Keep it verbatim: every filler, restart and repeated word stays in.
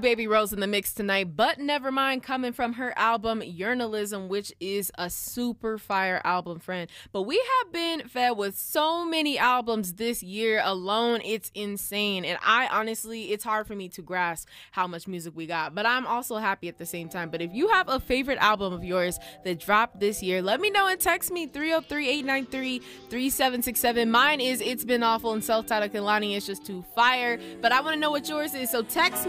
Baby Rose in the mix tonight, but never mind, coming from her album Journalism, which is a super fire album, friend. But we have been fed with so many albums this year alone. It's insane. And I honestly, it's hard for me to grasp how much music we got, but I'm also happy at the same time. But if you have a favorite album of yours that dropped this year, let me know and text me three oh three, eight nine three, three seven six seven. Mine is It's Been Awful and Self-Titled Kehlani is just too fire, but I want to know what yours is. So text me